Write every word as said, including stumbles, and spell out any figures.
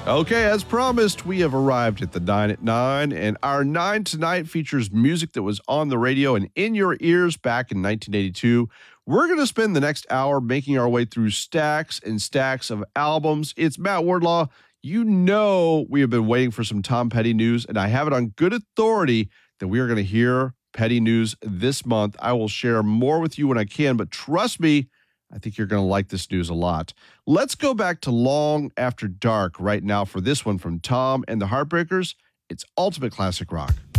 Okay, as promised, we have arrived at the nine at nine, and our nine tonight features music that was on the radio and in your ears back in nineteen eighty-two. We're going to spend the next hour making our way through stacks and stacks of albums. It's Matt Wardlaw. You know we have been waiting for some Tom Petty news, and I have it on good authority that we are going to hear Petty news this month. I will share more with you when I can, but trust me, I think you're going to like this news a lot. Let's go back to Long After Dark right now for this one from Tom and the Heartbreakers. It's ultimate classic rock.